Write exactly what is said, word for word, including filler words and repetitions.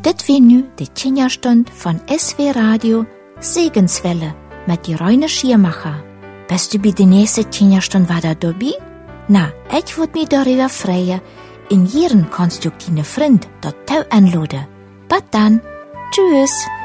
Dit wie nu de Kinderstund von S W Radio Segenswelle mit die Reine Schiermacher. Bist du bei der nächsten Kinderstund wieder dabei? Na, ich würd mich darüber freuen. In jedem kannst du deine Freund dort anladen. Bis dann. Tschüss.